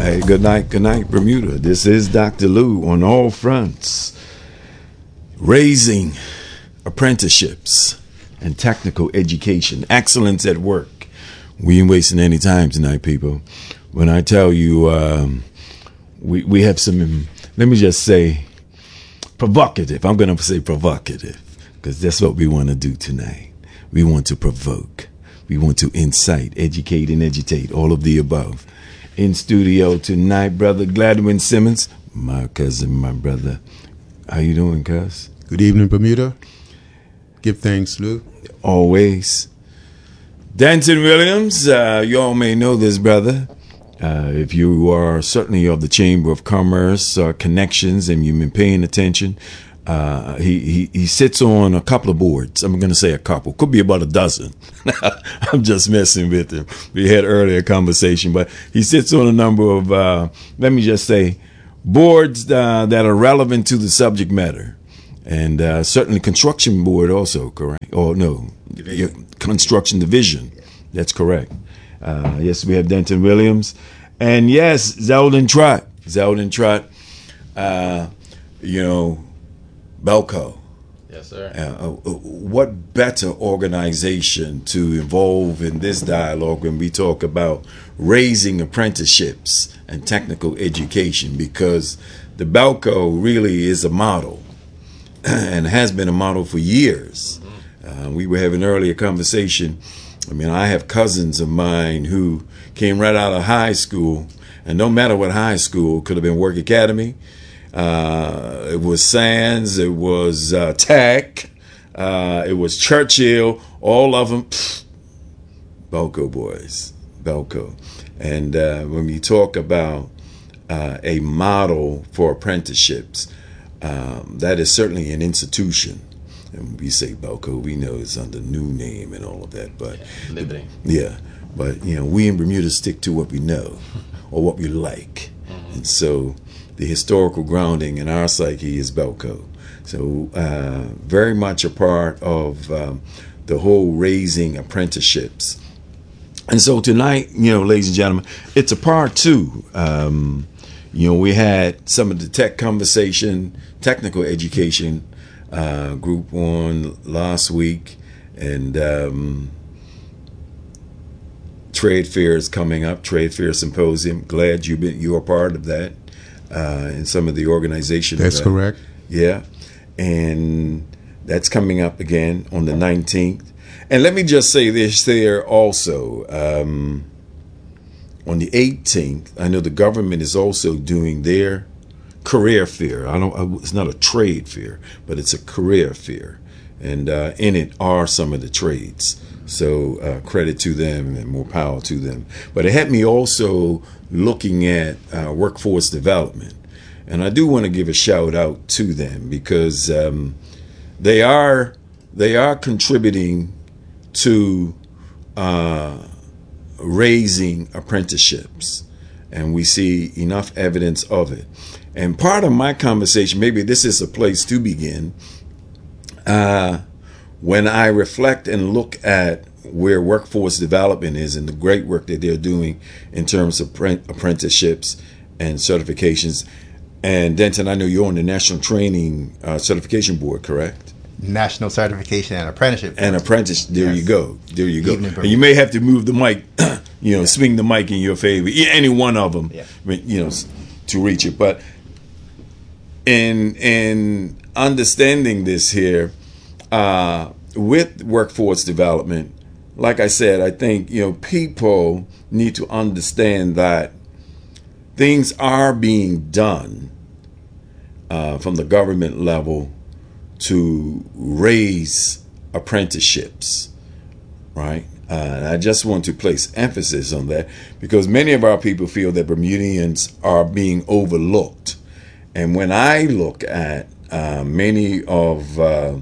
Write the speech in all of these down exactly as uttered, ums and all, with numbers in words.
Hey, good night, good night, Bermuda. This is Doctor Lou on all fronts. Raising apprenticeships and technical education. Excellence at work. We ain't wasting any time tonight, people. When I tell you, um, we, we have some, let me just say, provocative. I'm going to say provocative because that's what we want to do tonight. We want to provoke. We want to incite, educate, and agitate, all of the above. In studio tonight, Brother Gladwin Simmons, my cousin, my brother. How you doing, cuz? Good evening, Bermuda. Give thanks, Lou. Always. Denton Williams, uh, you all may know this brother. Uh, if you are certainly of the Chamber of Commerce uh, connections and you've been paying attention, uh, he, he, he sits on a couple of boards. I'm going to say a couple. Could be about a dozen. I'm just messing with him. We had earlier conversation, but he sits on a number of, uh, let me just say, boards uh, that are relevant to the subject matter. And uh, certainly construction board also, correct? Or no, division. Construction division. That's correct. Uh, yes, we have Denton Williams. And yes, Zeldin Trott. Zeldin Trott, uh, you know, Belco. Yes, sir. Uh, uh, what better organization to involve in this dialogue when we talk about raising apprenticeships and technical education? Because the Belco really is a model and has been a model for years. Uh, we were having an earlier conversation. I mean, I have cousins of mine who came right out of high school, and no matter what high school, could have been Work Academy, uh, it was Sands, it was uh, Tech, uh, it was Churchill, all of them, pfft, Belco boys, Belco. And uh, when we talk about uh, a model for apprenticeships, um, that is certainly an institution. And we say Belco, we know it's under new name and all of that, but yeah, Liberty. Yeah, but you know, we in Bermuda stick to what we know or what we like, mm-hmm. and so the historical grounding in our psyche is Belco. So uh, very much a part of um, the whole raising apprenticeships. And so tonight, you know, ladies and gentlemen, it's a part two. Um, you know, we had some of the tech conversation, technical education. Uh, group on last week, and um, trade fair is coming up. Trade fair symposium. Glad you've been you are part of that, uh, and some of the organization. That's of that. correct. Yeah, and that's coming up again on the nineteenth. And let me just say this there also. Um, on the eighteenth, I know the government is also doing their career fair. I don't. It's not a trade fair, but it's a career fair, and uh, in it are some of the trades. So uh, credit to them and more power to them. But it had me also looking at uh, workforce development, and I do want to give a shout out to them because um, they are they are contributing to uh, raising apprenticeships, and we see enough evidence of it. And part of my conversation, maybe this is a place to begin, uh, when I reflect and look at where workforce development is and the great work that they're doing in terms of apprenticeships and certifications. And Denton, I know you're on the National Training uh, Certification Board, correct? National Certification and Apprenticeship Board. And apprentice, there yes. you go. There you go. Evening, and you may have to move the mic, you know, yeah. swing the mic in your favor, any one of them, yeah. you know, to reach it. But in in understanding this here, uh, with workforce development, like I said, I think, you know, people need to understand that things are being done uh, from the government level to raise apprenticeships, right? Uh, and I just want to place emphasis on that because many of our people feel that Bermudians are being overlooked. And when I look at uh, many of uh,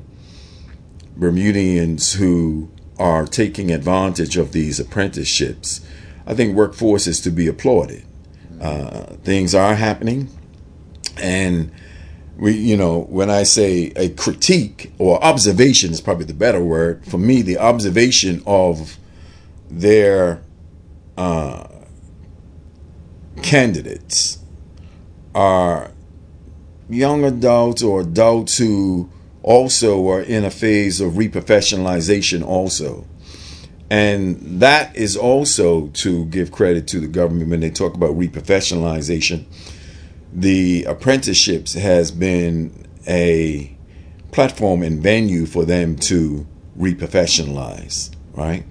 Bermudians who are taking advantage of these apprenticeships, I think workforce is to be applauded. Uh, things are happening, and we, you know, when I say a critique or observation is probably the better word for me, the observation of their uh, candidates are young adults or adults who also are in a phase of reprofessionalization also. And that is also to give credit to the government when they talk about reprofessionalization. The apprenticeships has been a platform and venue for them to reprofessionalize, right?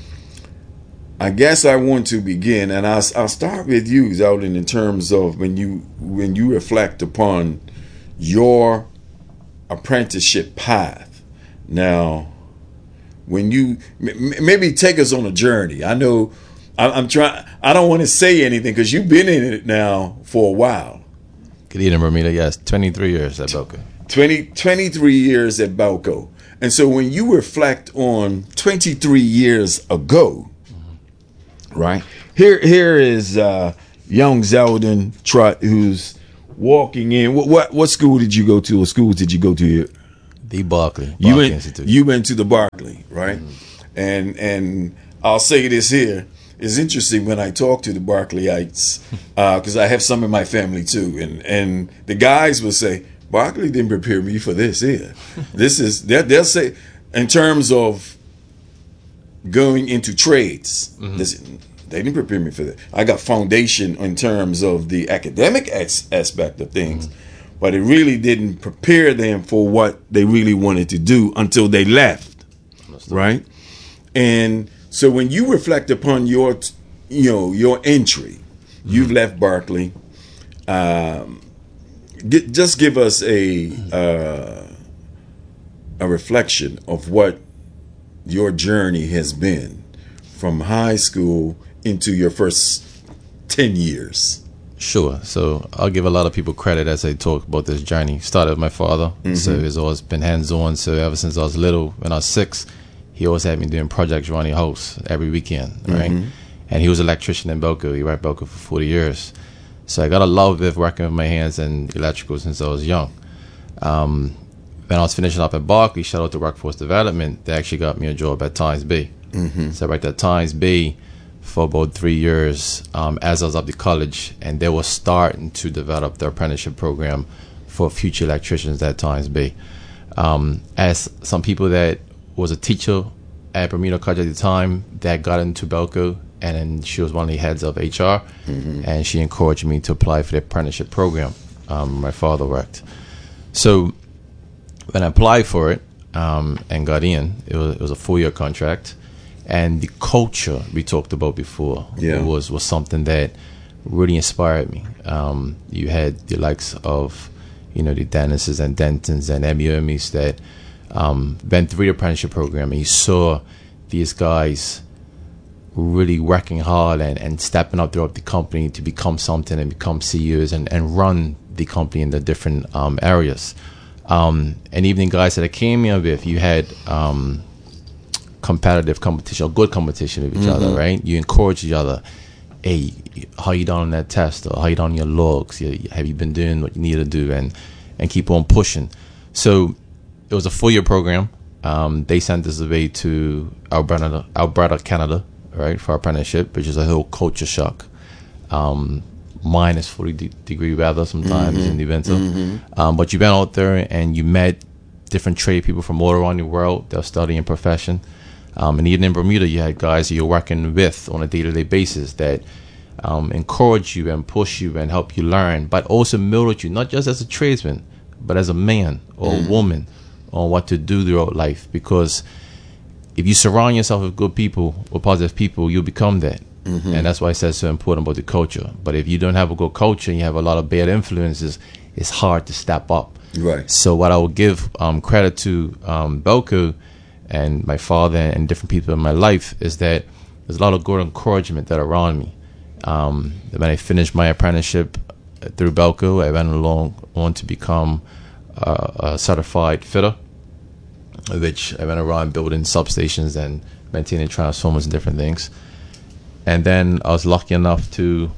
I guess I want to begin, and I'll, I'll start with you, Zeldin, in terms of when you when you reflect upon your apprenticeship path. Now, when you m- maybe take us on a journey. I know I, I'm trying. I don't want to say anything because you've been in it now for a while. Good evening, Bermuda. Yes, twenty-three years at Belco. twenty, twenty-three years at Belco. And so when you reflect on twenty-three years ago, mm-hmm. right, here here is uh, young Zeldin Trutt, who's walking in. What, what what school did you go to, or schools did you go to here? The Barclay, Barclay you went, Institute. You went to the Barclay, right? Mm-hmm. And and I'll say this here. It's interesting when I talk to the Barclayites, because uh, I have some in my family too, and, and the guys will say, Barclay didn't prepare me for this here. This is, they'll, they'll say, in terms of going into trades, mm-hmm. this, they didn't prepare me for that. I got foundation in terms of the academic as, aspect of things, mm-hmm. but it really didn't prepare them for what they really wanted to do until they left, right? And so when you reflect upon your, you know, your entry, mm-hmm. you've left Barclay. Um, get, just give us a uh, a reflection of what your journey has been from high school into your first ten years. Sure. So I'll give a lot of people credit as I talk about this journey. Started with my father, mm-hmm. so he's always been hands-on. So ever since I was little, when I was six, he always had me doing projects around the house every weekend, right? Mm-hmm. And he was an electrician in Belco. He worked Belco for forty years. So I got a love of working with my hands and electrical since I was young. Um, when I was finishing up at Barclay, shout out to Workforce Development, they actually got me a job at Times B. Mm-hmm. So I worked at Times B for about three years um, as I was up to college, and they were starting to develop their apprenticeship program for future electricians at Times B. Um, as some people that was a teacher at Bermuda College at the time that got into Belco, and then she was one of the heads of H R, mm-hmm. and she encouraged me to apply for the apprenticeship program. Um, my father worked. So when I applied for it um, and got in, it was, it was a four-year contract, and the culture we talked about before yeah. was, was something that really inspired me. Um, you had the likes of, you know, the Dennises and Dentons and M U M Es that Um, went through the apprenticeship program, and you saw these guys really working hard and, and stepping up throughout the company to become something and become C E Os and, and run the company in the different um, areas. Um, and even guys that I came in with, you had um, competitive competition, or good competition with each mm-hmm. other, right? You encourage each other. Hey, how you done on that test? Or how you done on your logs? Have you been doing what you need to do? And, and keep on pushing. So it was a four-year program. Um, they sent us away to Alberta, Alberta, Canada, right, for our apprenticeship, which is a whole culture shock. Um, minus forty de- degree weather sometimes mm-hmm. in the winter. Mm-hmm. Um, but you went out there and you met different trade people from all around the world that were studying profession. Um, and even in Bermuda, you had guys that you're working with on a day-to-day basis that um, encourage you and push you and help you learn, but also mold you, not just as a tradesman, but as a man or mm. a woman, on what to do throughout life. Because if you surround yourself with good people, with positive people, you'll become that. Mm-hmm. And that's why I said it's so important about the culture. But if you don't have a good culture and you have a lot of bad influences, it's hard to step up. Right. So what I would give um, credit to um, Belco and my father and different people in my life is that there's a lot of good encouragement that are around me. Um, when I finished my apprenticeship through Belco, I went along on to become uh, a certified fitter, which I went around building substations and maintaining transformers and different things. And then I was lucky enough to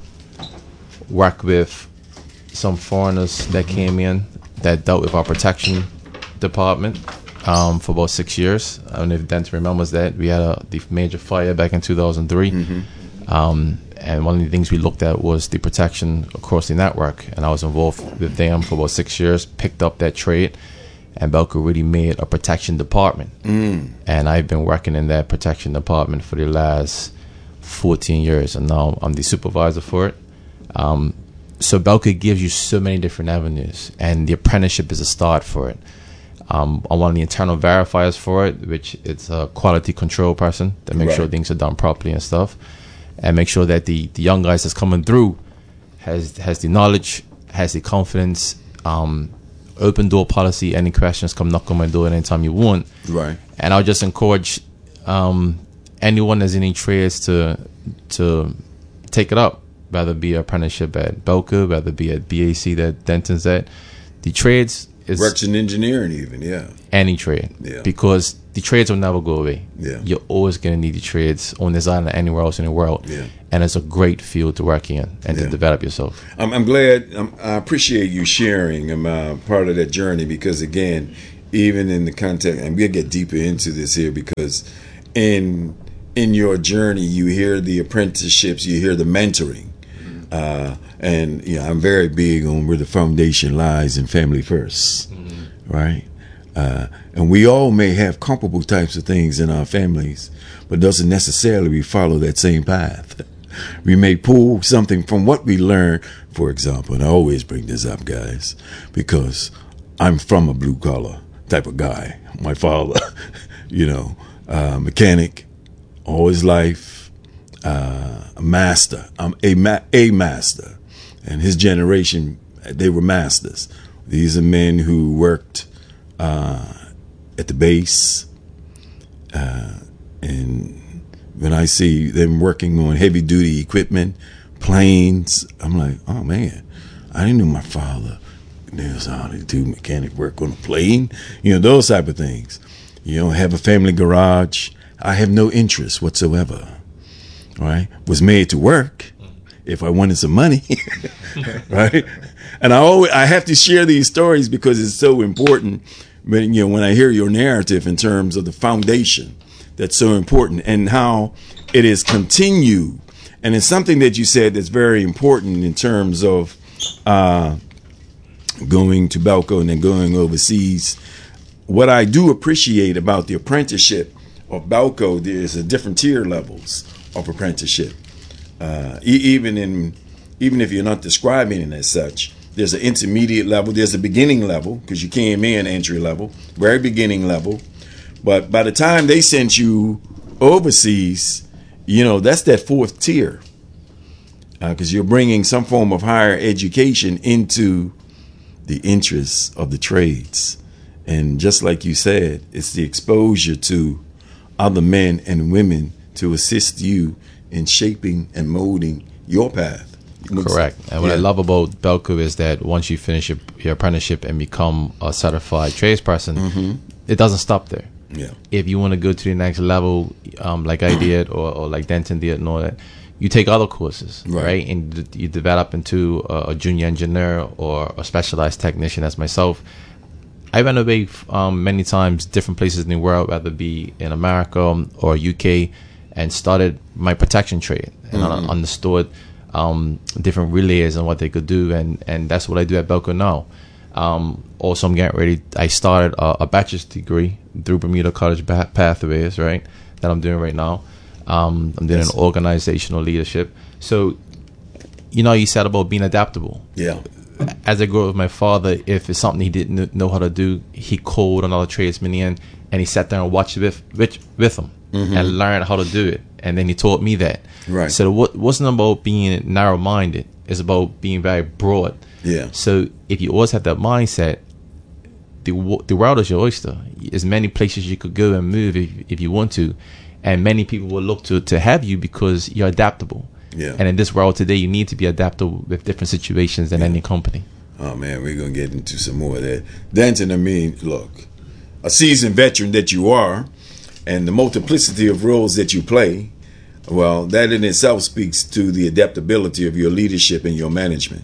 work with some foreigners that came in that dealt with our protection department um, for about six years. I don't know if Denton remembers that. We had a the major fire back in two thousand three. Mm-hmm. Um, and one of the things we looked at was the protection across the network. And I was involved with them for about six years, picked up that trade, and Belco really made a protection department. Mm. And I've been working in that protection department for the last fourteen years, and now I'm the supervisor for it. Um, so Belco gives you so many different avenues, and the apprenticeship is a start for it. Um, I'm one of the internal verifiers for it, which it's a quality control person that makes Right. sure things are done properly and stuff, and make sure that the, the young guys that's coming through has has the knowledge, has the confidence, um, open door policy. Any questions, come knock on my door anytime you want. Right. And I'll just encourage um, anyone that's in any trades to to take it up, whether it be an apprenticeship at Belco, whether it be at B A C that Denton's at. The trades is Works in engineering even, yeah. any trade, Yeah. because the trades will never go away. Yeah. You're always going to need the trades on this island or anywhere else in the world. Yeah. And it's a great field to work in and Yeah. to develop yourself. I'm, I'm glad, I'm, I appreciate you sharing um, uh, part of that journey, because again, even in the context, and we'll get deeper into this here, because in in your journey, you hear the apprenticeships, you hear the mentoring. Uh, and you know, I'm very big on where the foundation lies in family first, mm-hmm. right? Uh, and we all may have comparable types of things in our families, but doesn't necessarily we follow that same path. We may pull something from what we learned, for example, and I always bring this up, guys, because I'm from a blue collar type of guy. My father, you know, uh, mechanic, all his life. Uh, a master, um, a ma- a master, and his generation, they were masters. These are men who worked uh, at the base, uh, and when I see them working on heavy duty equipment, planes, I'm like, oh man, I didn't know my father knows how to do mechanic work on a plane. You know, those type of things. You know, have a family garage. I have no interest whatsoever. Right, was made to work if I wanted some money, right? And I always I have to share these stories because it's so important. But you know, when I hear your narrative in terms of the foundation, that's so important, and how it is continued, and it's something that you said that's very important in terms of uh, going to Belco and then going overseas. What I do appreciate about the apprenticeship of Belco, there's a different tier levels of apprenticeship. Uh, e- even in, even if you're not describing it as such, there's an intermediate level, there's a beginning level, because you came in entry level, very beginning level. But by the time they sent you overseas, you know, that's that fourth tier, because uh, you're bringing some form of higher education into the interests of the trades. And just like you said, it's the exposure to other men and women to assist you in shaping and molding your path. Correct. And what yeah. I love about Belco is that once you finish your, your apprenticeship and become a certified tradesperson, mm-hmm. it doesn't stop there. Yeah. If you want to go to the next level, um, like I did, or, or like Denton did, and all that, you take other courses, right? right? And you develop into a, a junior engineer or a specialized technician, as myself. I went away um, many times, different places in the world, whether it be in America or U K, and started my protection trade, and mm-hmm. I understood um, different relays and what they could do, and, and that's what I do at Belco now. Um, also, I'm getting ready. I started a, a bachelor's degree through Bermuda College Pathways, right? That I'm doing right now. Um, I'm doing yes. an organizational leadership. So, you know, you said about being adaptable. Yeah. As I grew up with my father, if it's something he didn't know how to do, he called another tradesman in, and he sat there and watched it with with, with him mm-hmm. and learned how to do it. And then he taught me that. Right. So what wasn't about being narrow-minded. It's about being very broad. Yeah. So if you always have that mindset, the the world is your oyster. There's many places you could go and move if if you want to, and many people will look to to have you because you're adaptable. Yeah. And in this world today, you need to be adaptable with different situations in yeah. any company. Oh man, we're gonna get into some more of that. Denton, I mean, look, a seasoned veteran that you are, and the multiplicity of roles that you play, well, that in itself speaks to the adaptability of your leadership and your management.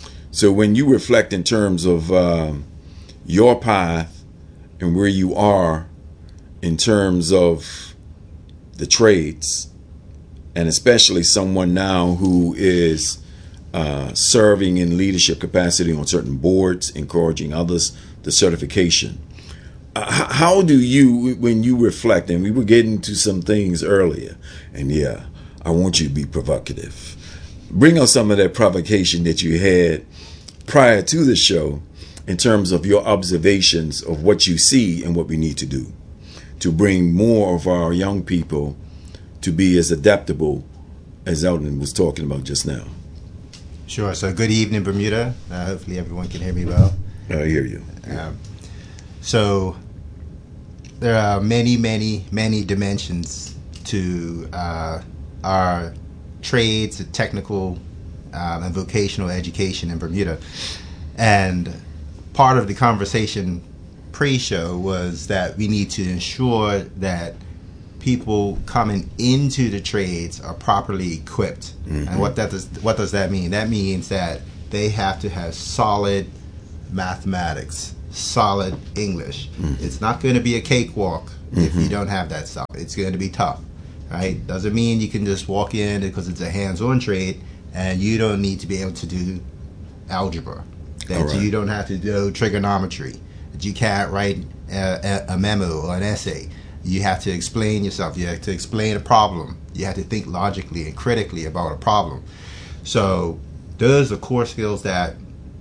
So when you reflect in terms of um, your path and where you are in terms of the trades, and especially someone now who is uh, serving in leadership capacity on certain boards, encouraging others to certification. Uh, how do you, when you reflect, and we were getting to some things earlier, and yeah, I want you to be provocative. Bring on some of that provocation that you had prior to the show in terms of your observations of what you see and what we need to do to bring more of our young people to be as adaptable as Eldon was talking about just now. Sure. So good evening, Bermuda. Uh, hopefully everyone can hear me well. I hear you. Um, so there are many, many, many dimensions to uh, our trades, technical, um, and vocational education in Bermuda. And part of the conversation pre-show was that we need to ensure that people coming into the trades are properly equipped. Mm-hmm. And what that does, what does that mean? That means that they have to have solid mathematics, solid English. Mm-hmm. It's not going to be a cakewalk mm-hmm. if you don't have that stuff. It's going to be tough, right? Doesn't mean you can just walk in because it's a hands-on trade and you don't need to be able to do algebra, that right. you don't have to do trigonometry, that you can't write a, a, a memo or an essay. You have to explain yourself. You have to explain a problem. You have to think logically and critically about a problem. So those are core skills that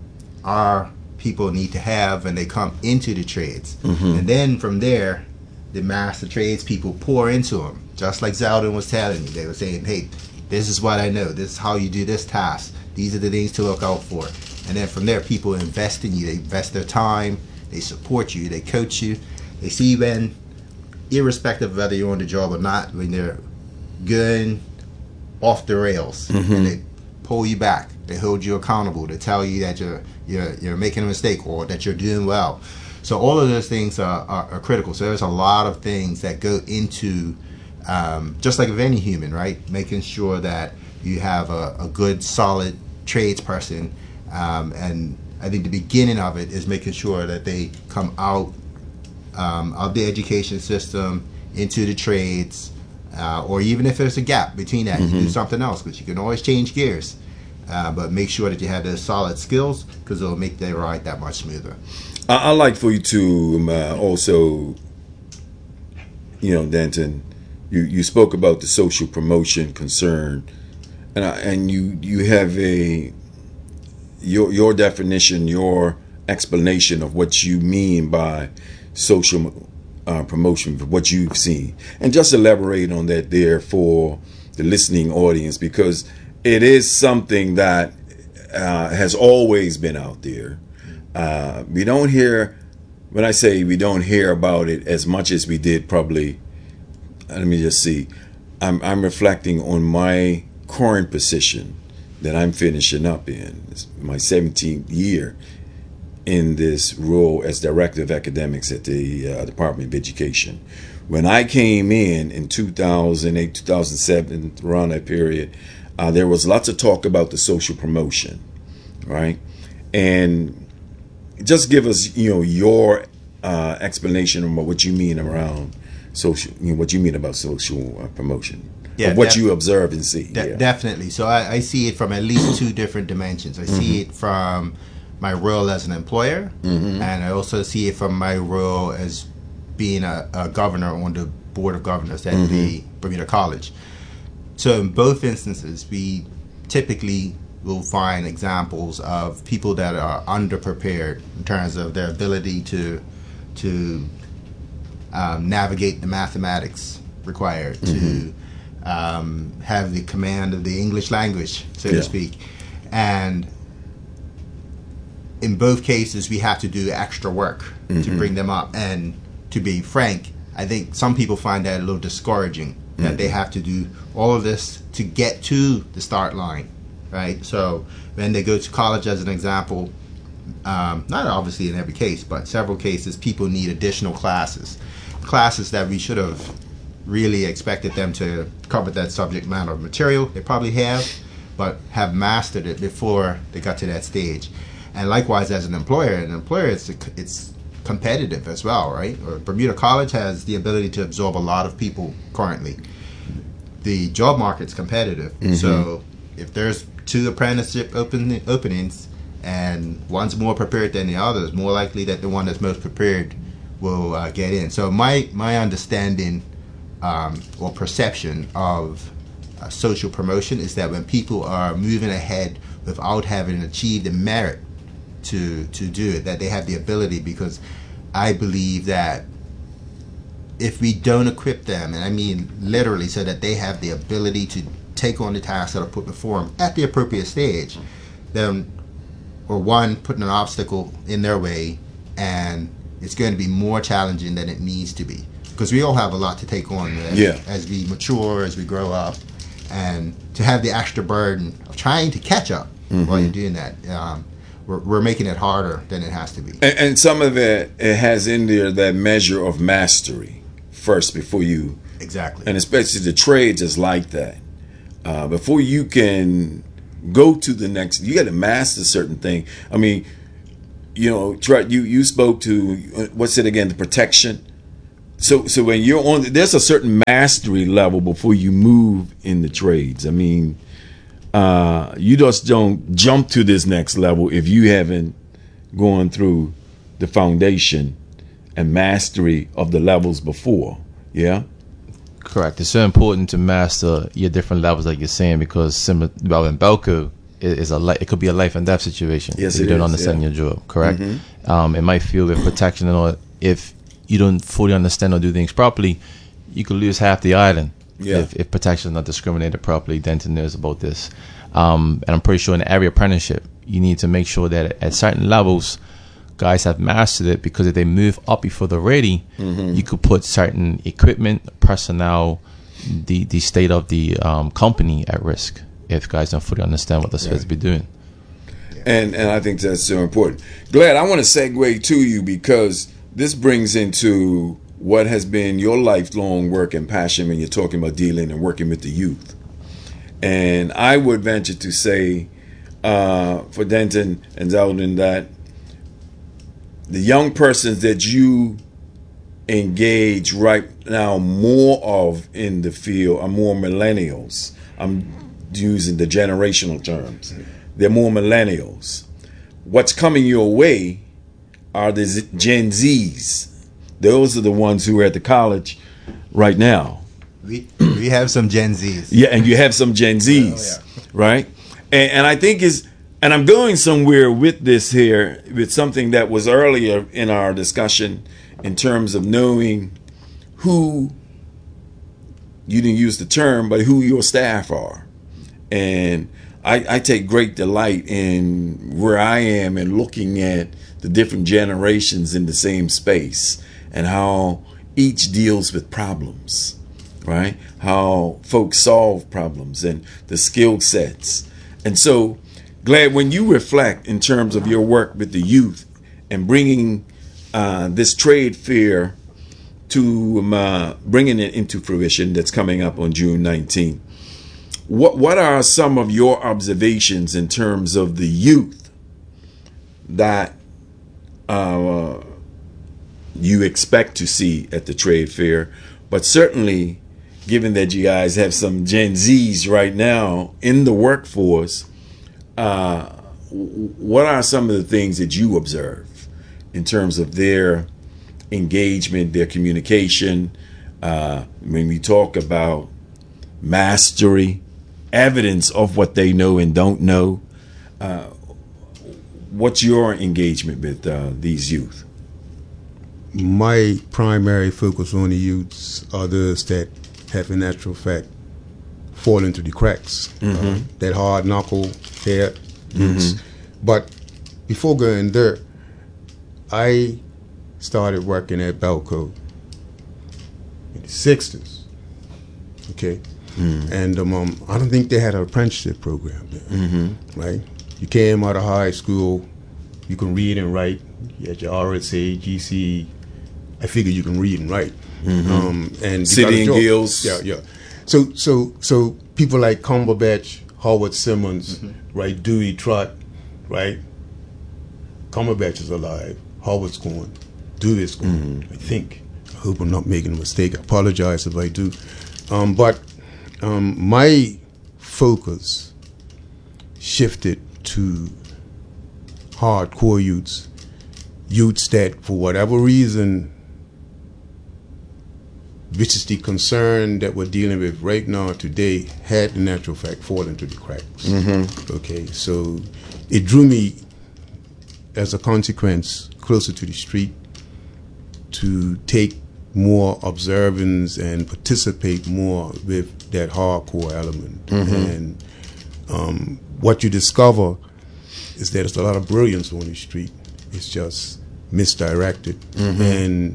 our people need to have when they come into the trades. Mm-hmm. And then from there, the master trades people pour into them. Just like Zeldin was telling you. They were saying, hey, this is what I know. This is how you do this task. These are the things to look out for. And then from there, people invest in you. They invest their time. They support you. They coach you. They see when, irrespective of whether you're on the job or not, when they're going off the rails, mm-hmm. and they pull you back, they hold you accountable, they tell you that you're you're you're making a mistake or that you're doing well. So all of those things are, are, are critical. So there's a lot of things that go into, um, just like of any human, right? Making sure that you have a, a good, solid tradesperson, um, and I think the beginning of it is making sure that they come out Um, of the education system into the trades, uh, or even if there's a gap between that, mm-hmm. you do something else, because you can always change gears. Uh, but make sure that you have those solid skills, because it'll make the ride that much smoother. I, I like for you to um, uh, also, you know, Denton, you, you spoke about the social promotion concern, and I, and you you have a your your definition, your explanation of what you mean by social uh, promotion, for what you've seen, and just elaborate on that there for the listening audience, because it is something that uh, has always been out there. Uh, we don't hear, when I say we don't hear about it as much as we did probably, let me just see, I'm, I'm reflecting on my current position that I'm finishing up in. It's my seventeenth year in this role as Director of Academics at the uh, Department of Education. When I came in in two thousand eight, two thousand seven, around that period, uh, there was lots of talk about the social promotion, right? And just give us, you know, your uh, explanation about what you mean around social, you know, what you mean about social uh, promotion. Yeah, what def- you observe and see. De- yeah. Definitely. So I, I see it from at least two different dimensions. I see mm-hmm. it from my role as an employer, mm-hmm. and I also see it from my role as being a, a governor on the board of governors at mm-hmm. the Bermuda College. So in both instances, we typically will find examples of people that are underprepared in terms of their ability to to um, navigate the mathematics required, mm-hmm. to um, have the command of the English language, so yeah. to speak. And in both cases, we have to do extra work mm-hmm. to bring them up. And to be frank, I think some people find that a little discouraging, mm-hmm. that they have to do all of this to get to the start line, right? So when they go to college, as an example, um, not obviously in every case, but several cases, people need additional classes, classes that we should have really expected them to cover that subject matter of material. They probably have, but have mastered it before they got to that stage. And likewise, as an employer, an employer, it's it's competitive as well, right? Or Bermuda College has the ability to absorb a lot of people currently. the job market's competitive. Mm-hmm. So if there's two apprenticeship open, openings and one's more prepared than the other, it's more likely that the one that's most prepared will uh, get in. So my, my understanding um, or perception of uh, social promotion is that when people are moving ahead without having achieved the merit to to do it, that they have the ability, because I believe that if we don't equip them, and I mean literally, so that they have the ability to take on the tasks that are put before them at the appropriate stage, then or one, putting an obstacle in their way, and it's going to be more challenging than it needs to be, because we all have a lot to take on as, yeah. as we mature, as we grow up, and to have the extra burden of trying to catch up mm-hmm. while you're doing that, um, we're, we're making it harder than it has to be. And, and some of it, it has in there that measure of mastery first before you. Exactly. And especially the trades is like that. Uh, before you can go to the next, you got to master certain thing. I mean, you know, try, you you spoke to, what's it again, the protection. So so when you're on, there's a certain mastery level before you move in the trades. I mean, uh, you just don't jump to this next level if you haven't gone through the foundation and mastery of the levels before. Yeah. Correct. It's so important to master your different levels, like you're saying, because similar, well, in Belco, it is a li- it could be a life and death situation yes, if you it don't is, understand yeah. your job. Correct. Mm-hmm. Um, it might feel with protection and all. If you don't fully understand or do things properly, you could lose half the island. Yeah. If, if protection is not discriminated properly, Denton knows about this. Um, and I'm pretty sure in every apprenticeship, you need to make sure that at certain levels, guys have mastered it, because if they move up before they're ready, mm-hmm. you could put certain equipment, personnel, the the state of the um, company at risk if guys don't fully understand what they're supposed right. to be doing. And and I think that's so important. Glad, I want to segue to you, because this brings into what has been your lifelong work and passion when you're talking about dealing and working with the youth. And I would venture to say uh, for Denton and Zeldin that the young persons that you engage right now more of in the field are more millennials. I'm using the generational terms. They're more millennials. What's coming your way are the Z- Gen Zs. Those are the ones who are at the college right now. We we have some Gen Zs. Yeah, and you have some Gen Zs, oh, yeah. right? And, and I think is, and I'm going somewhere with this here, with something that was earlier in our discussion in terms of knowing who, you didn't use the term, but who your staff are. And I, I take great delight in where I am and looking at the different generations in the same space and how each deals with problems, right? How folks solve problems and the skill sets. And so, Glad, when you reflect in terms of your work with the youth and bringing uh, this trade fair to um, uh, bringing it into fruition that's coming up on June nineteenth, what what are some of your observations in terms of the youth that uh, you expect to see at the trade fair? But certainly, given that you guys have some Gen Zs right now in the workforce, uh, what are some of the things that you observe in terms of their engagement, their communication, uh, when we talk about mastery, evidence of what they know and don't know? Uh, what's your engagement with uh, these youth? My primary focus on the youths are those that have in actual fact fall into the cracks, mm-hmm. uh, that hard knuckle head youths. Mm-hmm. But before going there, I started working at Belco in the sixties. Okay. Mm-hmm. And um, um, I don't think they had an apprenticeship program there, mm-hmm. right? You came out of high school, you can read and write. You had your R S A, G C E. I figured you can read and write. Mm-hmm. Um, and City and Guilds. Yeah, yeah. So, so, so people like Cumberbatch, Howard Simmons, mm-hmm. right? Dewey Trott, right? Cumberbatch is alive. Howard's gone. Dewey's gone. Mm-hmm. I think. I hope I'm not making a mistake. I apologize if I do. Um, but um, my focus shifted to hardcore youths, youths that for whatever reason, which is the concern that we're dealing with right now today, had in actual fact fallen through the cracks. Mm-hmm. Okay, so it drew me as a consequence closer to the street to take more observance and participate more with that hardcore element. Mm-hmm. And um, what you discover is that there's a lot of brilliance on the street. It's just misdirected. Mm-hmm. And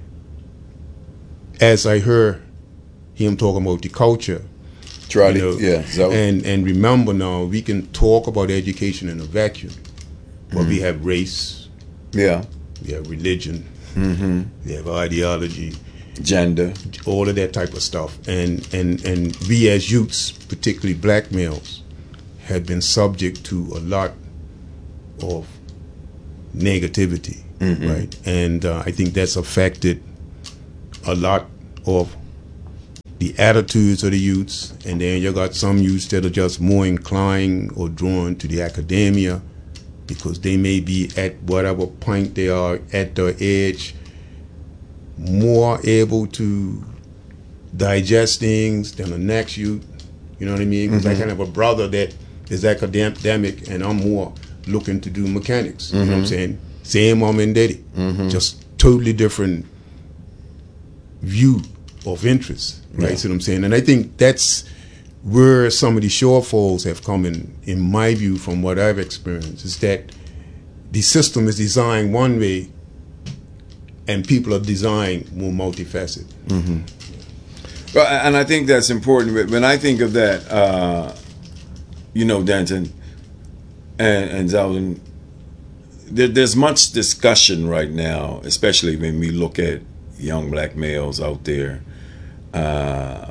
as I heard him talking about the culture, Try you know, to, yeah. So. And and remember now, we can talk about education in a vacuum, but mm-hmm. we have race, yeah, we have religion, mm-hmm. we have ideology, gender, all of that type of stuff, and and and we as youths, particularly black males, had been subject to a lot of negativity, mm-hmm. right? And uh, I think that's affected a lot of the attitudes of the youths, and then you got some youths that are just more inclined or drawn to the academia because they may be at whatever point they are at their age, more able to digest things than the next youth. You know what I mean? Because mm-hmm. I kind of have a brother that is academic, and I'm more looking to do mechanics. Mm-hmm. You know what I'm saying? Same mom and daddy, mm-hmm. just totally different view of interest, right? Yeah. See what I'm saying? And I think that's where some of the shortfalls have come in, in my view, from what I've experienced, is that the system is designed one way and people are designed more multifaceted. Mm-hmm. Well, and I think that's important. When I think of that, uh, you know, Denton and, and Zeldin, there, there's much discussion right now, especially when we look at young black males out there, uh,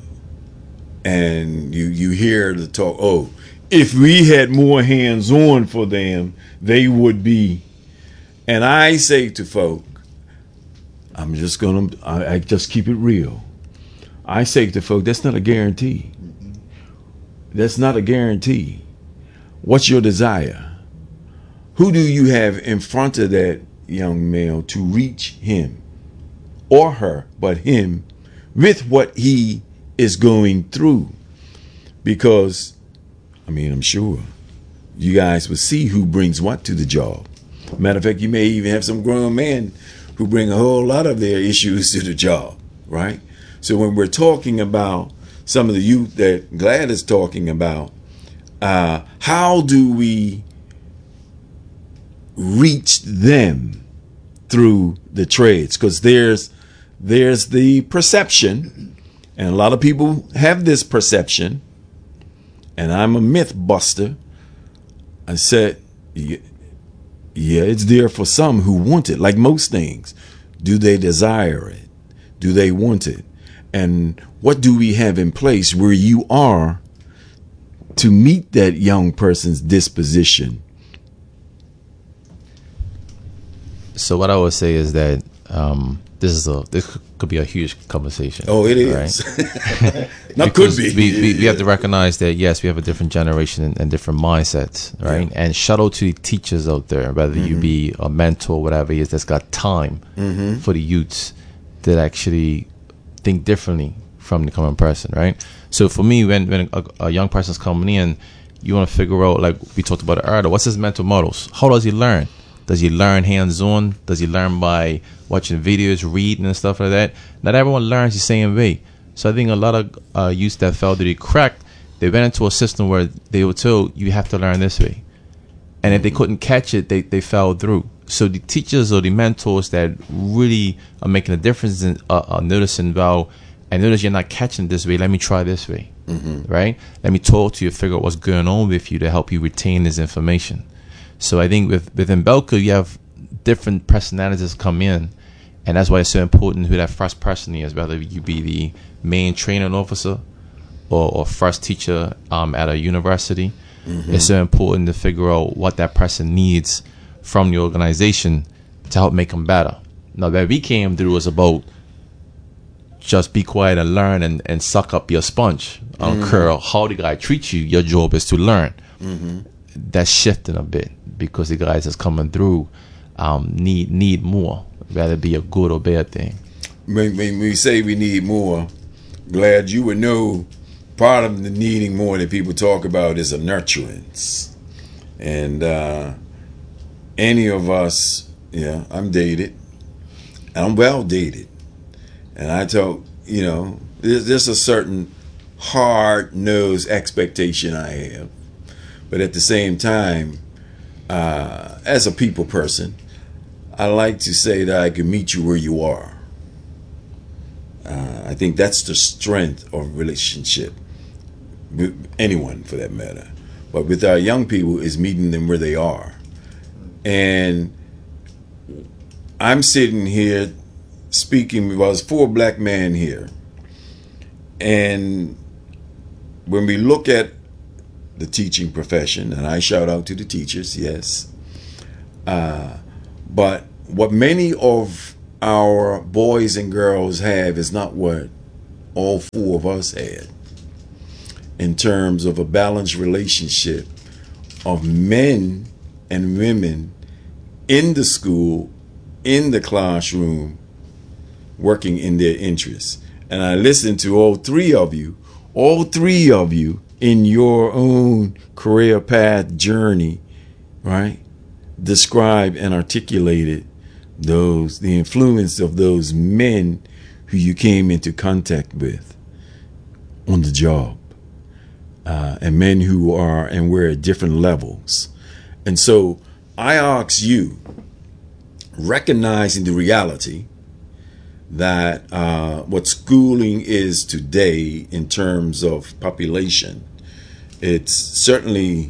and you you hear the talk, oh, if we had more hands-on for them, they would be. And I say to folk, I'm just gonna, I, I just keep it real. I say to folk, that's not a guarantee. That's not a guarantee. What's your desire? Who do you have in front of that young male to reach him? Or her, but him, with what he is going through. Because, I mean, I'm sure you guys will see who brings what to the job. Matter of fact, you may even have some grown men who bring a whole lot of their issues to the job, right? So when we're talking about some of the youth that Glad is talking about, uh, how do we reach them through the trades? Because there's There's the perception, and a lot of people have this perception, and I'm a myth buster. I said, yeah, yeah, it's there for some who want it, like most things. Do they desire it? Do they want it? And what do we have in place where you are to meet that young person's disposition? So what I would say is that um, this is a this could be a huge conversation. Oh, it is. Right? Not could be. We, we, we have to recognize that, yes, we have a different generation and, and different mindsets, right? Yeah. And shout out to the teachers out there, whether mm-hmm. you be a mentor, whatever it is, that's got time mm-hmm. for the youths that actually think differently from the common person, right? So for me, when, when a, a young person's coming in, you want to figure out, like we talked about earlier, what's his mental models? How does he learn? Does he learn hands-on? Does he learn by watching videos, reading and stuff like that? Not everyone learns the same way. So I think a lot of uh, youths that fell through the crack, they went into a system where they were told, you have to learn this way. And if they couldn't catch it, they, they fell through. So the teachers or the mentors that really are making a difference in uh, are noticing, well, I notice you're not catching it this way. Let me try this way, mm-hmm. right? Let me talk to you, figure out what's going on with you to help you retain this information. So I think with within Belco, you have different personalities come in, and that's why it's so important who that first person is, whether you be the main training officer or, or first teacher um, at a university. Mm-hmm. It's so important to figure out what that person needs from the organization to help make them better. Now, that we came through was about just be quiet and learn and, and suck up your sponge. I don't mm-hmm. care how the guy treats you. Your job is to learn. Mm-hmm. That's shifting a bit because the guys that's coming through um, need need more, whether it be a good or bad thing. When, when we say we need more, glad you would know part of the needing more that people talk about is a nurturance. And uh, any of us, yeah, I'm dated. I'm well dated. And I talk, you know, there's, there's a certain hard-nosed expectation I have. But at the same time, uh, as a people person, I like to say that I can meet you where you are. Uh, I think that's the strength of relationship, with anyone for that matter. But with our young people, is meeting them where they are. And I'm sitting here speaking, well, there's four black men here. And when we look at the teaching profession, and I shout out to the teachers, yes. Uh, but what many of our boys and girls have is not what all four of us had, in terms of a balanced relationship of men and women in the school, in the classroom, working in their interests. And I listened to all three of you, all three of you in your own career path journey, right? Describe and articulated those, the influence of those men who you came into contact with on the job, uh, and men who are and we're at different levels. And so I ask you, recognizing the reality that uh, what schooling is today in terms of population, it's certainly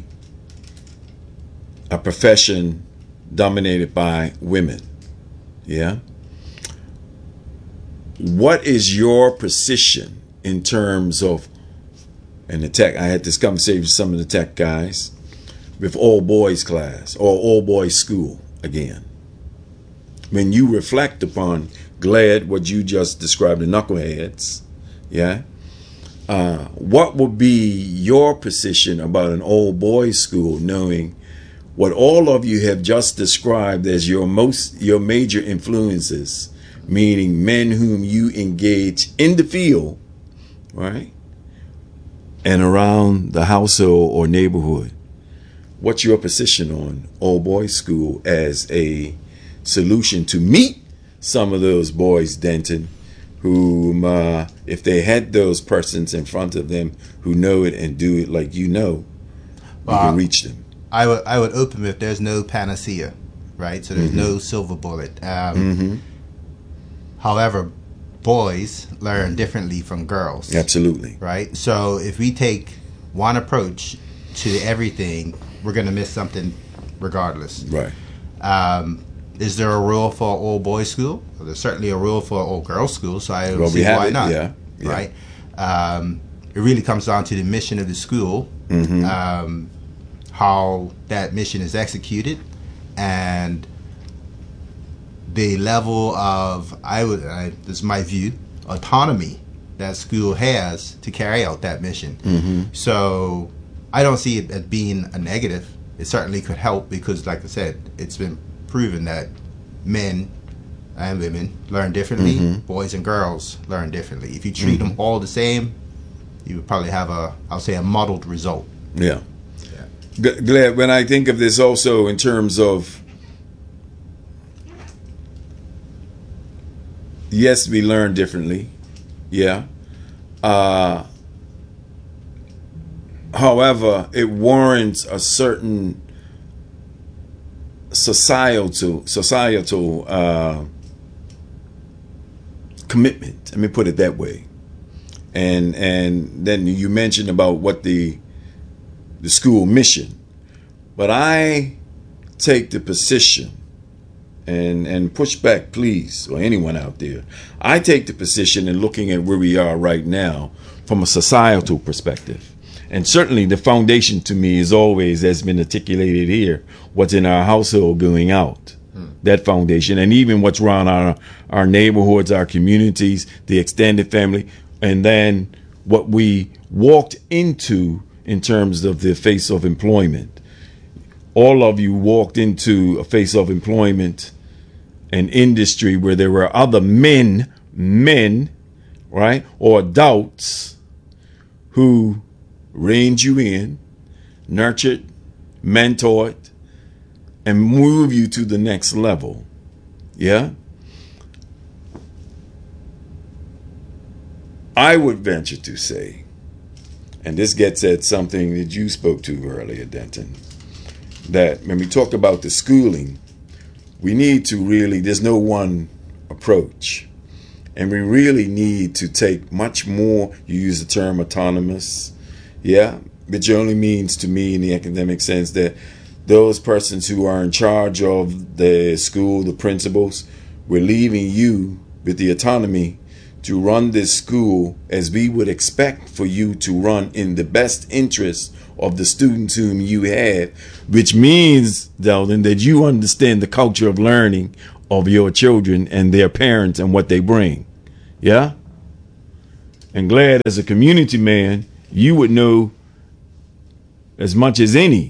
a profession dominated by women. Yeah. What is your position in terms of, and the tech, I had this conversation with some of the tech guys, with all boys class or all boys school again. When you reflect upon, glad what you just described, the knuckleheads, yeah, uh, what would be your position about an old boys school, knowing what all of you have just described as your most, your major influences, meaning men whom you engage in the field, right, and around the household or neighborhood? What's your position on old boys school as a solution to meet some of those boys, Denton, whom, uh, if they had those persons in front of them who know it and do it like you know, you uh, can reach them? I would I would open with, there's no panacea, right? So there's mm-hmm. no silver bullet. Um, mm-hmm. However, boys learn differently from girls. Absolutely. Right? So if we take one approach to everything, we're going to miss something regardless. Right. Um, is there a rule for all boys school? Well, there's certainly a rule for all girls school, so I don't well, see we have why it. not. Yeah. Yeah. Right? Um, it really comes down to the mission of the school, mm-hmm. um, how that mission is executed, and the level of, I would, I, this is my view, autonomy that school has to carry out that mission. Mm-hmm. So I don't see it as being a negative. It certainly could help because, like I said, it's been proven that men and women learn differently. Mm-hmm. Boys and girls learn differently. If you treat mm-hmm. them all the same, you would probably have a, I'll say, a muddled result. Yeah. yeah. G- glad when I think of this also in terms of, yes, we learn differently. Yeah. Uh, however, it warrants a certain societal societal uh, commitment. Let me put it that way. And and then you mentioned about what the the school mission, but I take the position. And and push back, please, or anyone out there. I take the position in looking at where we are right now from a societal perspective. And certainly the foundation to me is always, as been articulated here, what's in our household going out. that foundation, and even what's around our our neighborhoods, our communities, the extended family, and then what we walked into in terms of the face of employment. All of you walked into a face of employment, an industry where there were other men, men, right, or adults who reined you in, nurtured, mentored, and move you to the next level. Yeah? I would venture to say, and this gets at something that you spoke to earlier, Denton, that when we talk about the schooling, we need to really, there's no one approach. And we really need to take much more, you use the term autonomous, yeah, which only means to me in the academic sense that those persons who are in charge of the school, the principals, we're leaving you with the autonomy to run this school as we would expect for you to run in the best interest of the students whom you have, which means, Delden, that you understand the culture of learning of your children and their parents and what they bring. Yeah? And glad as a community man, you would know as much as any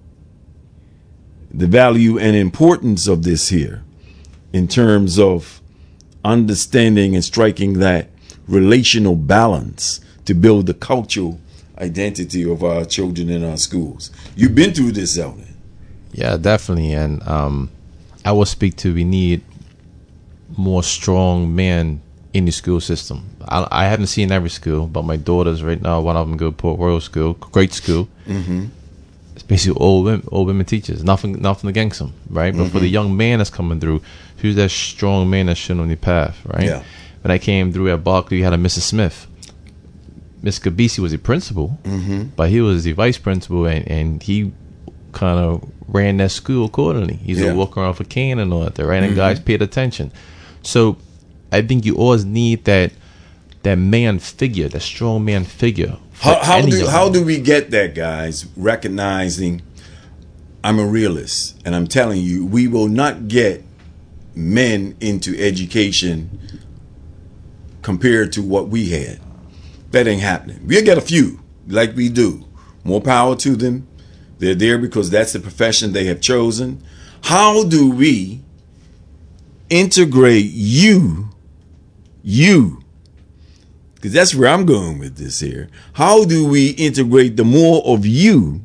the value and importance of this here in terms of understanding and striking that relational balance to build the cultural identity of our children in our schools. You've been through this, Zeldin. Yeah, definitely. And um, I will speak to we need more strong men in the school system. I, I haven't seen every school, but my daughters right now, one of them go to Port Royal School, great school. Mm-hmm. It's basically old women, old women teachers. Nothing, nothing against them, right? But mm-hmm. for the young man that's coming through, who's that strong man that's showing on your path, right? Yeah. When I came through at Berkeley, we had a Missus Smith. Miss Kabisi was the principal, mm-hmm. but he was the vice principal, and, and he kind of ran that school accordingly. He's yeah. a walk around for cane and all that, right? And mm-hmm. guys paid attention. So I think you always need that that man figure, that strong man figure. How, how do how do we get that, guys? Recognizing I'm a realist, and I'm telling you, we will not get men into education compared to what we had. That ain't happening. We'll get a few, like we do. More power to them. They're there because that's the profession they have chosen. How do we integrate you, you, because that's where I'm going with this here. How do we integrate the more of you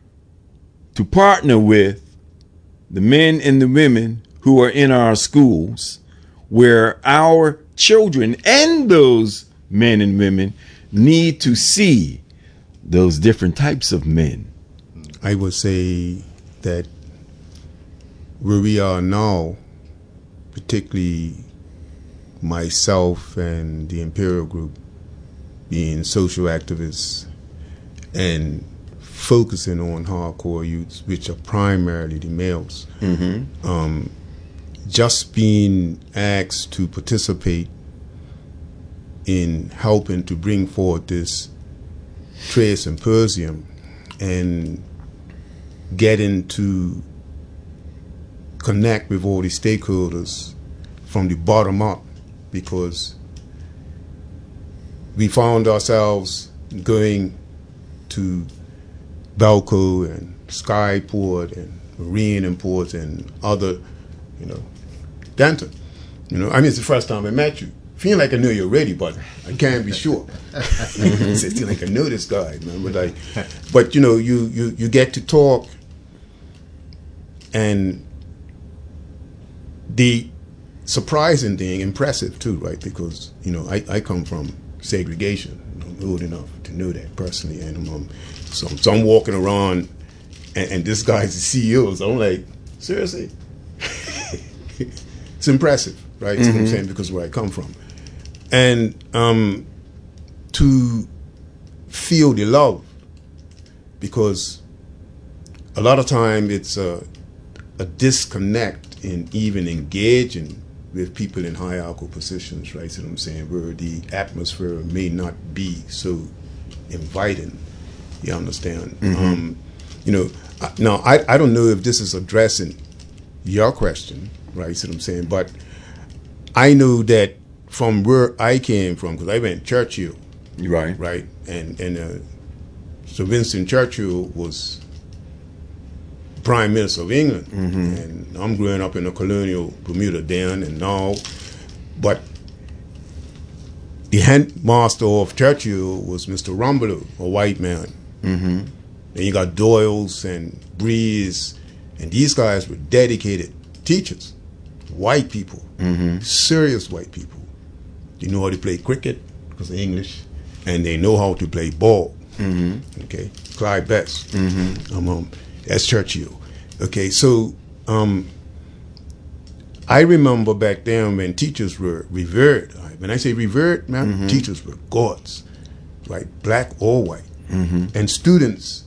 to partner with the men and the women who are in our schools, where our children and those men and women need to see those different types of men? I would say that where we are now, particularly myself and the Imperial Group, being social activists and focusing on hardcore youths, which are primarily the males, mm-hmm. um, just being asked to participate in helping to bring forward this trade symposium and getting to connect with all the stakeholders from the bottom up, because we found ourselves going to Belco and Skyport and Marine Imports and other, you know, Denton. You know, I mean, it's the first time I met you. Feel like I know you already, but I can't be sure. I feel like I know this guy, man. But I, but you know, you you you get to talk, and the surprising thing, impressive too, right? Because you know, I, I come from segregation. I'm old enough to know that personally, and um, so so I'm walking around, and, and this guy's the C E O. So I'm like, seriously, it's impressive, right? That's mm-hmm. what I'm saying, because where I come from. And um, to feel the love, because a lot of time it's a, a disconnect in even engaging with people in hierarchical positions, right? So what I'm saying, where the atmosphere may not be so inviting. You understand? Mm-hmm. Um, you know, now I, I don't know if this is addressing your question, right? You see what I'm saying? But I knew that from where I came from, because I went to Churchill, Right. right? And and uh, Sir Winston Churchill was Prime Minister of England, Mm-hmm. and I'm growing up in the colonial Bermuda then and now, but the headmaster of Churchill was Mister Rumbaloo, a white man. Mm-hmm. Then you got Doyles and Breeze, and these guys were dedicated teachers, white people, Mm-hmm. serious white people. They know how to play cricket because of English, and they know how to play ball. Mm-hmm. Okay, Clyde Best, Mm-hmm. um, um, that's Churchill. Okay, so um, I remember back then when teachers were revered. Right? When I say revered, man, Mm-hmm. teachers were gods, right? Black or white, Mm-hmm. and students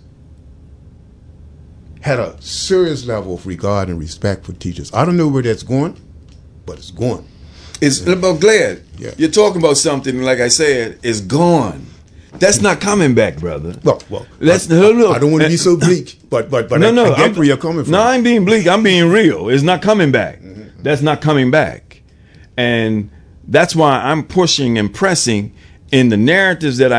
had a serious level of regard and respect for teachers. I don't know where that's going, but it's going. It's about glad. Yeah. You're talking about something, like I said, is gone. That's not coming back, brother. Well, well, Let's, I, look, I don't want to be so bleak, but but but no, I, no, I get I'm- where you're coming from. No, I ain't being bleak. I'm being real. It's not coming back. That's not coming back. And that's why I'm pushing and pressing in the narratives that I